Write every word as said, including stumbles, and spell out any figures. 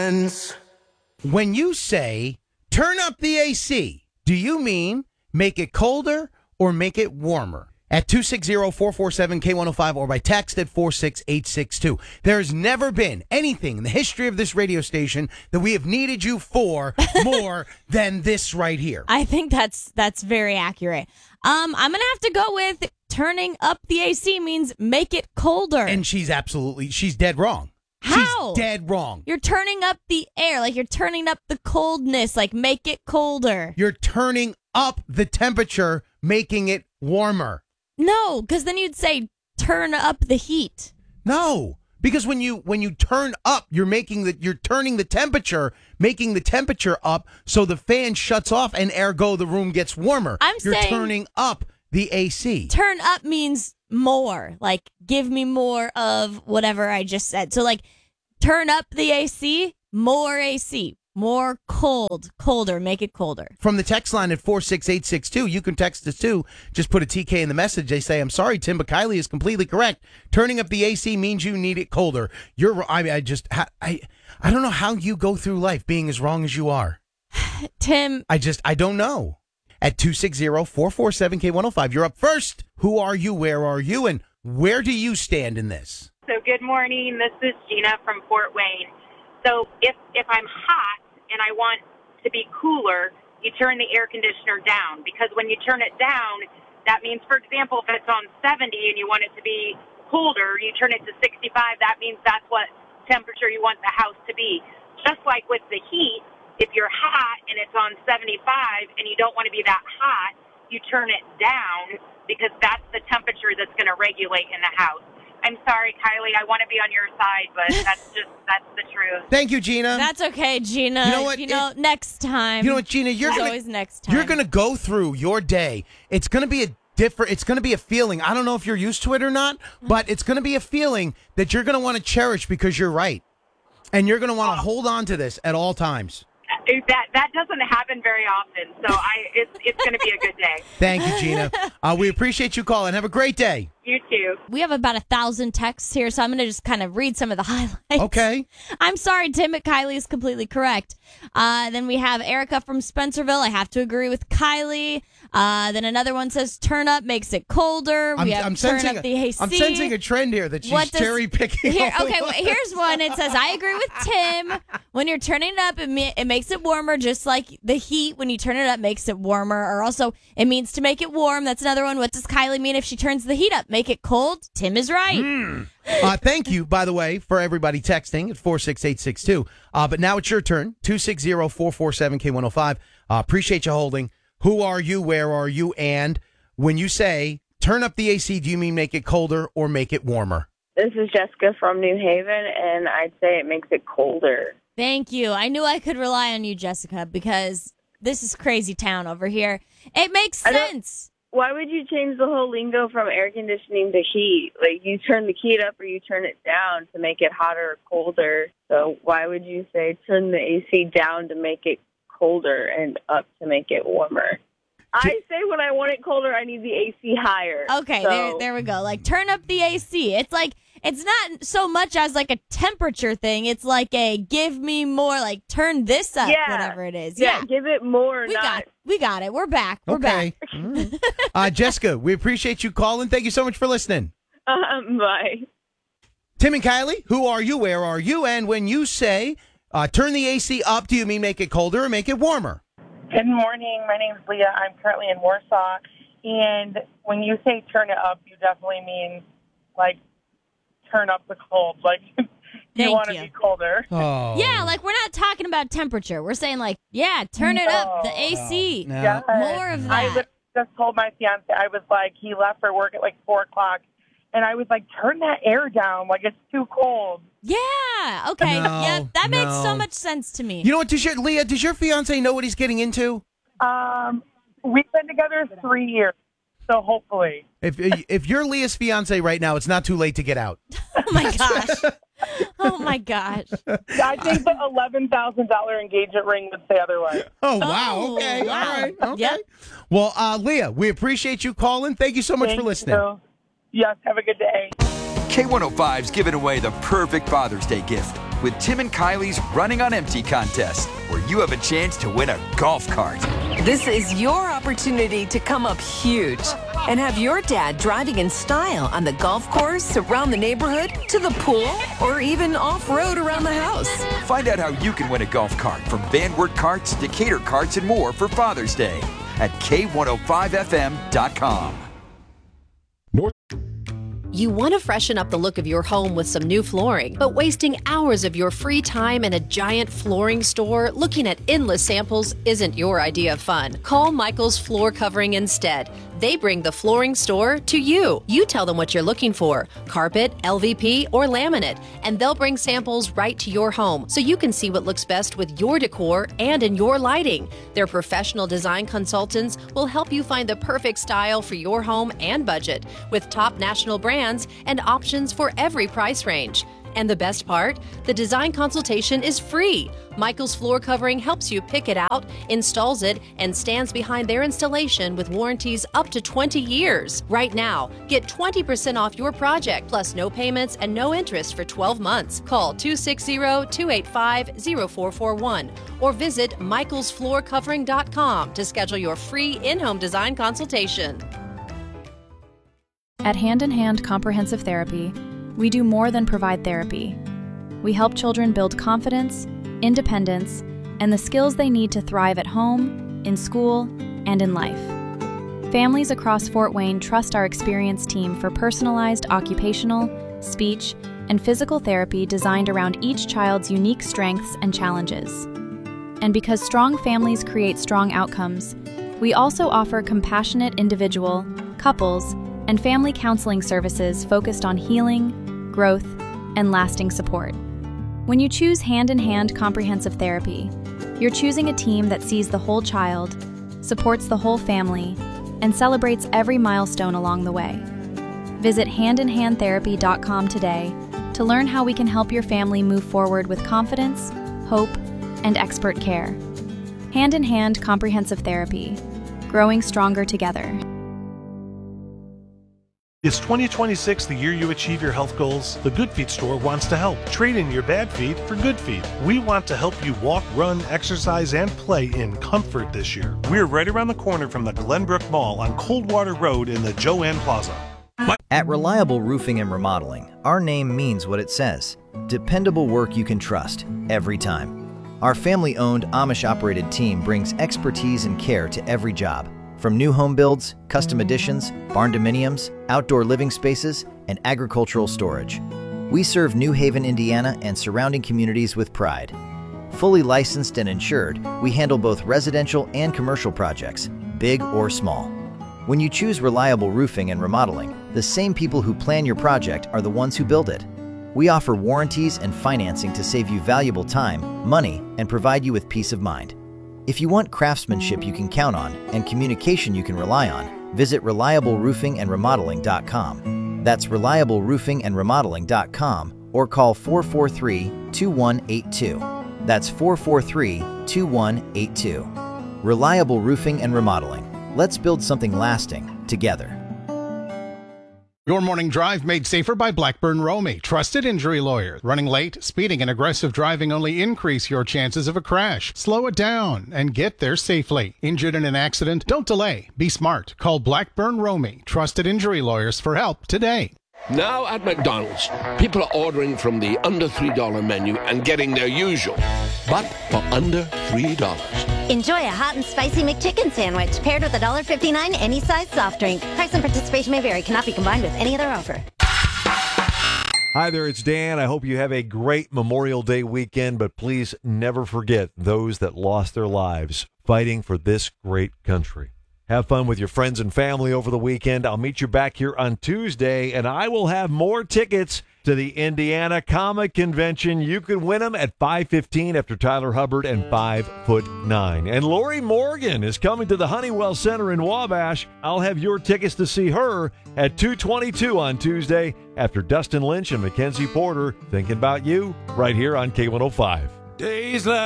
friends. When you say turn up the A C, do you mean make it colder or make it warmer? At two six zero, four four seven, K one oh five or by text at four six eight six two. There's never been anything in the history of this radio station that we have needed you for more than this right here. I think that's that's very accurate. Um, I'm going to have to go with turning up the A C means make it colder. And she's absolutely, she's dead wrong. How? She's dead wrong. You're turning up the air, like you're turning up the coldness, like make it colder. You're turning up the temperature, making it warmer. No, because then you'd say turn up the heat. No, because when you when you turn up, you're making the you're turning the temperature, making the temperature up, so the fan shuts off, and ergo the room gets warmer. I'm you're saying turning up the A C. Turn up means more, like give me more of whatever I just said. So like turn up the A C, more A C. More cold, colder, make it colder. From the text line at four six eight six two, you can text us too. Just put a T K in the message. They say, I'm sorry, Tim, but Kylie is completely correct. Turning up the A C means you need it colder. You're, I mean, I just, I, I don't know how you go through life being as wrong as you are. Tim. I just, I don't know. At two six zero, four four seven, K one oh five, you're up first. Who are you? Where are you? And where do you stand in this? So good morning. This is Gina from Fort Wayne. So if if I'm hot and I want to be cooler, you turn the air conditioner down, because when you turn it down, that means, for example, if it's on seventy and you want it to be colder, you turn it to sixty-five. That means that's what temperature you want the house to be. Just like with the heat, if you're hot and it's on seventy-five and you don't want to be that hot, you turn it down, because that's the temperature that's going to regulate in the house. I'm sorry, Kylie. I want to be on your side, but that's just, that's the truth. Thank you, Gina. That's okay, Gina. You know what? You know, It- next time. You know what, Gina? You're There's gonna, always next time. You're going to go through your day. It's going to be a different, it's going to be a feeling. I don't know if you're used to it or not, but it's going to be a feeling that you're going to want to cherish because you're right. And you're going to want to hold on to this at all times. That that doesn't happen very often, so I it's it's going to be a good day. Thank you, Gina. Uh, we appreciate you calling. Have a great day. You too. We have about a thousand texts here, so I'm going to just kind of read some of the highlights. Okay. I'm sorry, Tim at Kylie is completely correct. Uh, then we have Erica from Spencerville. I have to agree with Kylie. Uh, then another one says turn up makes it colder. We I'm, have I'm turn sensing up the A C. a, I'm sensing a trend here that she's What does- cherry picking. Here, all the okay, well, ones. here's one. It says, I agree with Tim. When you're turning it up, it, ma- it makes it warmer, just like the heat, when you turn it up, makes it warmer. Or also, it means to make it warm. That's another one. What does Kylie mean if she turns the heat up? Make it cold? Tim is right. Mm. Uh, thank you, by the way, for everybody texting at four six eight six two. Uh, but now it's your turn, two six zero, four four seven, K one oh five. Uh, appreciate you holding. Who are you? Where are you? And when you say turn up the A C, do you mean make it colder or make it warmer? This is Jessica from New Haven, and I'd say it makes it colder. Thank you. I knew I could rely on you, Jessica, because this is crazy town over here. It makes I don't- sense. Why would you change the whole lingo from air conditioning to heat? Like, you turn the heat up or you turn it down to make it hotter or colder. So why would you say turn the A C down to make it colder and up to make it warmer? I say when I want it colder, I need the A C higher. Okay, So- there, there we go. Like, turn up the A C. It's like, it's not so much as like a temperature thing. It's like a give me more, like turn this up, Yeah. whatever it is. Yeah, Yeah, give it more, we not... got, we got it. We're back. We're okay. back. All right. uh, Jessica, we appreciate you calling. Thank you so much for listening. Um, bye. Tim and Kylie, who are you? Where are you? And when you say uh, turn the A C up, do you mean make it colder or make it warmer? Good morning. My name's Leah. I'm currently in Warsaw. And when you say turn it up, you definitely mean, like, turn up the cold. Like, you Thank want to you. be colder. Oh. Yeah, like we're not talking about temperature. We're saying like, yeah, turn it up, the A C. No. Yeah. More of I that. was- just told my fiance, I was like, he left for work at, like, four o'clock. And I was like, turn that air down. Like, it's too cold. Yeah, okay. No, yeah, that makes no. so much sense to me. You know what, does your, Leah, does your fiance know what he's getting into? Um, we've been together three years. So hopefully. If if you're Leah's fiance right now, it's not too late to get out. Oh my gosh. Oh my gosh. I think the eleven thousand dollars engagement ring would say otherwise. Oh, wow. Oh, Okay. wow. All right. Okay. Yep. Well, uh, Leah, we appreciate you calling. Thank you so much Thank for listening. you. Yes, have a good day. K one oh five's giving away the perfect Father's Day gift. with Tim and Kylie's Running on Empty contest, where you have a chance to win a golf cart. This is your opportunity to come up huge and have your dad driving in style on the golf course, around the neighborhood, to the pool, or even off-road around the house. Find out how you can win a golf cart from Van Wert Carts, Decatur Carts, and more for Father's Day at K one oh five F M dot com. You want to freshen up the look of your home with some new flooring, but wasting hours of your free time in a giant flooring store looking at endless samples isn't your idea of fun. Call Michael's Floor Covering instead. They bring the flooring store to you. You tell them what you're looking for, carpet, L V P, or laminate, and they'll bring samples right to your home so you can see what looks best with your decor and in your lighting. Their professional design consultants will help you find the perfect style for your home and budget, with top national brands and options for every price range. And the best part? The design consultation is free. Michael's Floor Covering helps you pick it out, installs it, and stands behind their installation with warranties up to twenty years. Right now, get twenty percent off your project, plus no payments and no interest for twelve months. Call two six zero, two eight five, zero four four one or visit michaels floor covering dot com to schedule your free in-home design consultation. At Hand in Hand Comprehensive Therapy, we do more than provide therapy. We help children build confidence, independence, and the skills they need to thrive at home, in school, and in life. Families across Fort Wayne trust our experienced team for personalized occupational, speech, and physical therapy designed around each child's unique strengths and challenges. And because strong families create strong outcomes, we also offer compassionate individual, couples, and family counseling services focused on healing, growth, and lasting support. When you choose Hand in Hand Comprehensive Therapy, you're choosing a team that sees the whole child, supports the whole family, and celebrates every milestone along the way. Visit hand in hand therapy dot com today to learn how we can help your family move forward with confidence, hope, and expert care. Hand in Hand Comprehensive Therapy, growing stronger together. Is twenty twenty-six the year you achieve your health goals? The Good Feet store wants to help. Trade in your bad feet for good feet. We want to help you walk, run, exercise, and play in comfort this year. We're right around the corner from the Glenbrook Mall on Coldwater Road in the Joanne Plaza. At Reliable Roofing and Remodeling, our name means what it says. Dependable work you can trust every time. Our family-owned, Amish-operated team brings expertise and care to every job. From new home builds, custom additions, barn dominiums, outdoor living spaces, and agricultural storage. We serve New Haven, Indiana and surrounding communities with pride. Fully licensed and insured, we handle both residential and commercial projects, big or small. When you choose Reliable Roofing and Remodeling, the same people who plan your project are the ones who build it. We offer warranties and financing to save you valuable time, money, and provide you with peace of mind. If you want craftsmanship you can count on and communication you can rely on, visit reliable roofing and remodeling dot com. That's reliable roofing and remodeling dot com or call four four three, two one eight two. That's four four three, two one eight two. Reliable Roofing and Remodeling. Let's build something lasting together. Your morning drive made safer by Blackburn Romey, trusted injury lawyer. Running late, speeding, and aggressive driving only increase your chances of a crash. Slow it down and get there safely. Injured in an accident? Don't delay. Be smart. Call Blackburn Romey, trusted injury lawyers, for help today. Now at McDonald's, people are ordering from the under three dollar menu and getting their usual, but for under three dollars. Enjoy a hot and spicy McChicken sandwich paired with a one dollar fifty-nine any size soft drink. Price and participation may vary. Cannot be combined with any other offer. Hi there, it's Dan. I hope you have a great Memorial Day weekend, but please never forget those that lost their lives fighting for this great country. Have fun with your friends and family over the weekend. I'll meet you back here on Tuesday, and I will have more tickets to the Indiana Comic Convention. You can win them at five fifteen after Tyler Hubbard and five foot nine. And Lori Morgan is coming to the Honeywell Center in Wabash. I'll have your tickets to see her at two twenty-two on Tuesday after Dustin Lynch and Mackenzie Porter. Thinking about you right here on K one oh five. Days like